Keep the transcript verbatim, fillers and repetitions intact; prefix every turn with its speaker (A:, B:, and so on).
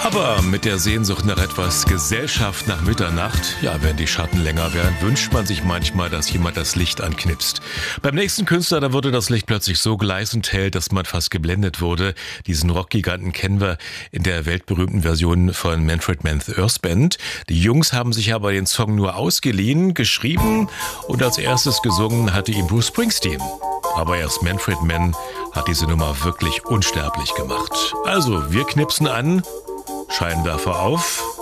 A: Aber mit der Sehnsucht nach etwas Gesellschaft nach Mitternacht, ja, wenn die Schatten länger werden, wünscht man sich manchmal, dass jemand das Licht anknipst. Beim nächsten Künstler, da wurde das Licht plötzlich so gleißend hell, dass man fast geblendet wurde. Diesen Rockgiganten kennen wir in der weltberühmten Version von Manfred Mann's Earth Band. Die Jungs haben sich aber den Song nur ausgeliehen, geschrieben und als erstes gesungen hatte ihn Bruce Springsteen. Aber erst Manfred Mann hat diese Nummer wirklich unsterblich gemacht. Also, wir knipsen an, Scheinwerfer auf